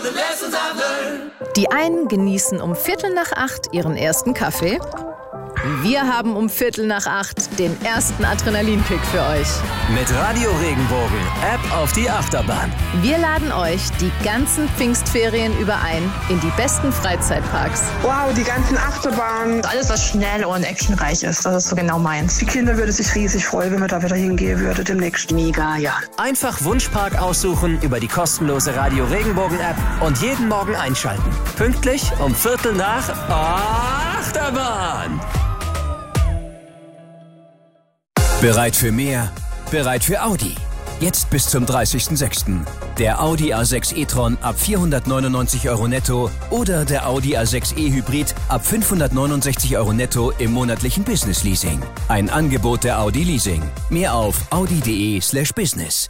Die einen genießen um 7:45 ihren ersten Kaffee. Wir haben um 7:45 den ersten Adrenalinkick für euch. Mit Radio Regenbogen, App auf die Achterbahn. Wir laden euch die ganzen Pfingstferien über ein in die besten Freizeitparks. Wow, die ganzen Achterbahnen. Alles, was schnell und actionreich ist, das ist so genau meins. Die Kinder würden sich riesig freuen, wenn wir da wieder hingehen würden demnächst. Mega, ja. Einfach Wunschpark aussuchen über die kostenlose Radio Regenbogen App und jeden Morgen einschalten. Pünktlich um 7:45 Achterbahn. Bereit für mehr? Bereit für Audi. Jetzt bis zum 30.06. Der Audi A6 e-tron ab 499 € netto oder der Audi A6 e-Hybrid ab 569 € netto im monatlichen Business-Leasing. Ein Angebot der Audi Leasing. Mehr auf audi.de/business.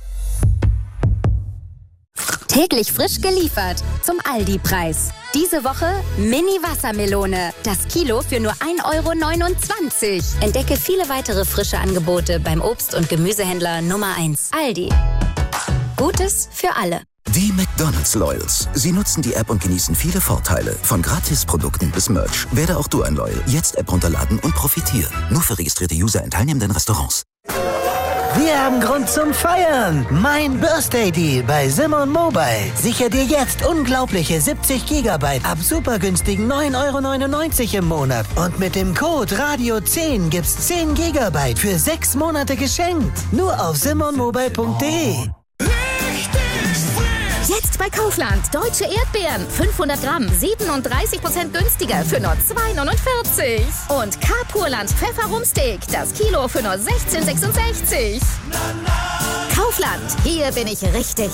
Täglich frisch geliefert zum Aldi-Preis. Diese Woche Mini-Wassermelone. Das Kilo für nur 1,29 €. Entdecke viele weitere frische Angebote beim Obst- und Gemüsehändler Nummer 1. Aldi. Gutes für alle. Die McDonald's Loyals. Sie nutzen die App und genießen viele Vorteile. Von Gratisprodukten bis Merch. Werde auch du ein Loyal. Jetzt App runterladen und profitieren. Nur für registrierte User in teilnehmenden Restaurants. Wir haben Grund zum Feiern. Mein Birthday Deal bei Simon Mobile. Sicher dir jetzt unglaubliche 70 GB ab super günstigen 9,99 € im Monat. Und mit dem Code Radio10 gibt's 10 GB für 6 Monate geschenkt. Nur auf simonmobile.de. Jetzt bei Kaufland. Deutsche Erdbeeren. 500 Gramm. 37% günstiger für nur 2,49 €. Und Carpurland Pfefferrumsteak. Das Kilo für nur 16,66 €. Kaufland. Hier bin ich richtig.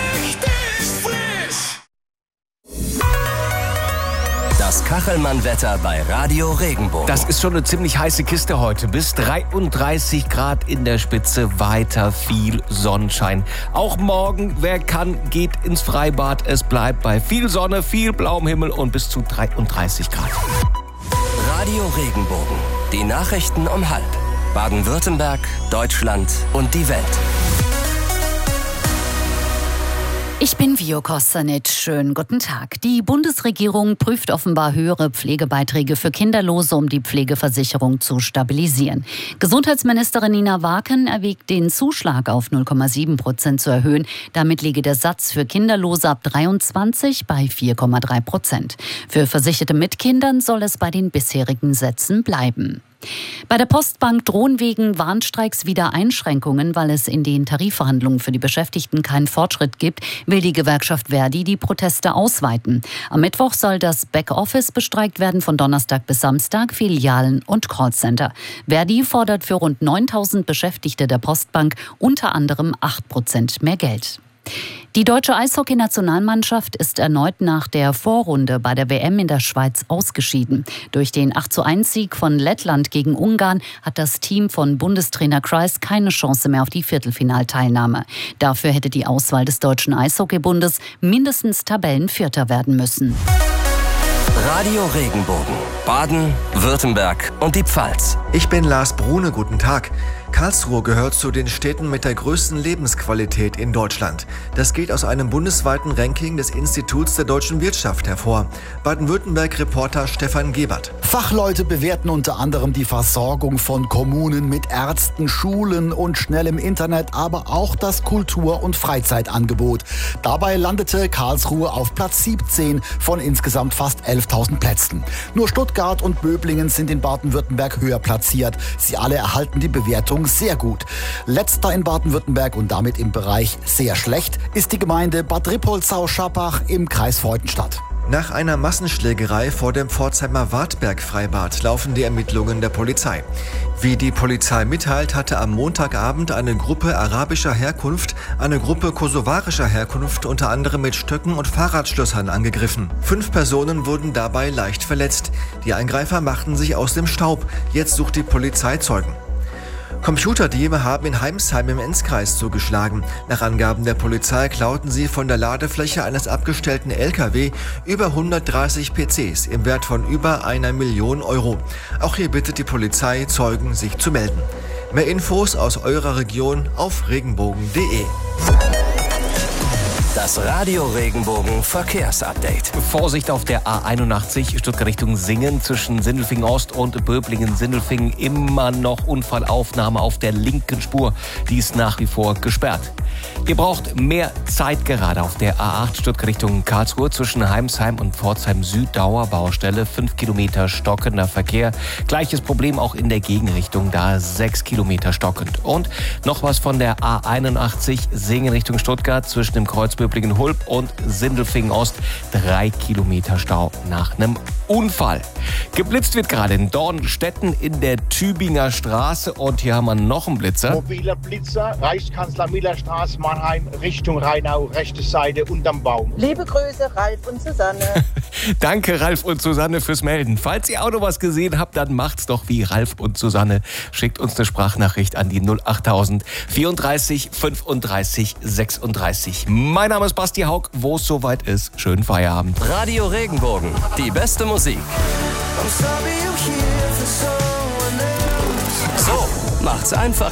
Das Kachelmann-Wetter bei Radio Regenbogen. Das ist schon eine ziemlich heiße Kiste heute. Bis 33 Grad in der Spitze, weiter viel Sonnenschein. Auch morgen, wer kann, geht ins Freibad. Es bleibt bei viel Sonne, viel blauem Himmel und bis zu 33 Grad. Radio Regenbogen. Die Nachrichten um 12:30. Baden-Württemberg, Deutschland und die Welt. Ich bin Vio Kostanic. Schönen guten Tag. Die Bundesregierung prüft offenbar höhere Pflegebeiträge für Kinderlose, um die Pflegeversicherung zu stabilisieren. Gesundheitsministerin Nina Waken erwägt, den Zuschlag auf 0,7% zu erhöhen. Damit liege der Satz für Kinderlose ab 23 bei 4,3%. Für Versicherte mit Kindern soll es bei den bisherigen Sätzen bleiben. Bei der Postbank drohen wegen Warnstreiks wieder Einschränkungen, weil es in den Tarifverhandlungen für die Beschäftigten keinen Fortschritt gibt, will die Gewerkschaft Verdi die Proteste ausweiten. Am Mittwoch soll das Backoffice bestreikt werden, von Donnerstag bis Samstag, Filialen und Callcenter. Verdi fordert für rund 9.000 Beschäftigte der Postbank unter anderem 8% mehr Geld. Die deutsche Eishockey-Nationalmannschaft ist erneut nach der Vorrunde bei der WM in der Schweiz ausgeschieden. Durch den 8:1-Sieg von Lettland gegen Ungarn hat das Team von Bundestrainer Kreis keine Chance mehr auf die Viertelfinalteilnahme. Dafür hätte die Auswahl des Deutschen Eishockeybundes mindestens Tabellenvierter werden müssen. Radio Regenbogen. Baden, Württemberg und die Pfalz. Ich bin Lars Brune, guten Tag. Karlsruhe gehört zu den Städten mit der größten Lebensqualität in Deutschland. Das geht aus einem bundesweiten Ranking des Instituts der deutschen Wirtschaft hervor. Baden-Württemberg-Reporter Stefan Gebert. Fachleute bewerten unter anderem die Versorgung von Kommunen mit Ärzten, Schulen und schnellem Internet, aber auch das Kultur- und Freizeitangebot. Dabei landete Karlsruhe auf Platz 17 von insgesamt fast 11.000 Plätzen. Nur Stuttgart und Böblingen sind in Baden-Württemberg höher platziert. Sie alle erhalten die Bewertung sehr gut. Letzter in Baden-Württemberg und damit im Bereich sehr schlecht ist die Gemeinde Bad Rippoldsau-Schappach im Kreis Freudenstadt. Nach einer Massenschlägerei vor dem Pforzheimer Wartberg-Freibad laufen die Ermittlungen der Polizei. Wie die Polizei mitteilt, hatte am Montagabend eine Gruppe arabischer Herkunft eine Gruppe kosovarischer Herkunft unter anderem mit Stöcken und Fahrradschlössern angegriffen. 5 Personen wurden dabei leicht verletzt. Die Angreifer machten sich aus dem Staub. Jetzt sucht die Polizei Zeugen. Computerdiebe haben in Heimsheim im Enzkreis zugeschlagen. Nach Angaben der Polizei klauten sie von der Ladefläche eines abgestellten LKW über 130 PCs im Wert von über 1 Million Euro. Auch hier bittet die Polizei, Zeugen sich zu melden. Mehr Infos aus eurer Region auf regenbogen.de. Das Radio Regenbogen Verkehrsupdate. Vorsicht auf der A81 Stuttgart Richtung Singen zwischen Sindelfingen Ost und Böblingen-Sindelfingen. Immer noch Unfallaufnahme auf der linken Spur. Die ist nach wie vor gesperrt. Ihr braucht mehr Zeit gerade auf der A8 Stuttgart Richtung Karlsruhe zwischen Heimsheim und Pforzheim Süd. Dauerbaustelle, 5 Kilometer stockender Verkehr. Gleiches Problem auch in der Gegenrichtung, da 6 Kilometer stockend. Und noch was von der A81 Singen Richtung Stuttgart zwischen dem Kreuz Böblingen-Hulb und Sindelfingen Ost. 3 Kilometer Stau nach einem Unfall. Geblitzt wird gerade in Dornstetten in der Tübinger Straße und hier haben wir noch einen Blitzer. Mobiler Blitzer, Reichskanzler-Miller-Straße, Mannheim, Richtung Rheinau, rechte Seite unterm Baum. Liebe Grüße, Ralf und Susanne. Danke, Ralf und Susanne, fürs Melden. Falls ihr auch noch was gesehen habt, dann macht's doch wie Ralf und Susanne. Schickt uns eine Sprachnachricht an die 08000 34 35 36. Mein Name ist Basti Haug. Wo es soweit ist, schönen Feierabend. Radio Regenbogen, die beste Musik. So macht's einfach